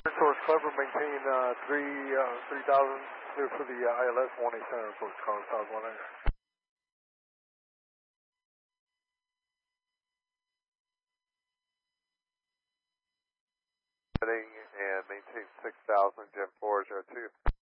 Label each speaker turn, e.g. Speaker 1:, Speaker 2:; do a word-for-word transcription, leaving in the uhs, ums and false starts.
Speaker 1: Source Clever, maintain uh, three uh, three thousand, clear for the uh, I L S one eight center, Source Clever, South one eight.
Speaker 2: And maintain six thousand, Gen four zero two.